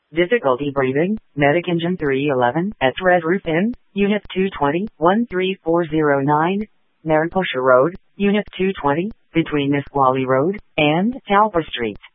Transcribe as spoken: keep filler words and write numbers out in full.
Difficulty breathing, Medic Engine three eleven, at Red Roof Inn, Unit two twenty, one three four zero nine, Mariposa Road, Unit two twenty, between Nisqually Road and Talpa Street.